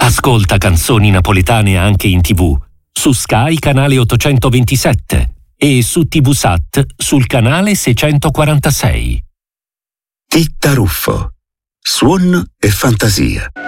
Ascolta canzoni napoletane anche in TV, su Sky canale 827 e su TVSAT sul canale 646. Titta Ruffo. Suon e fantasia.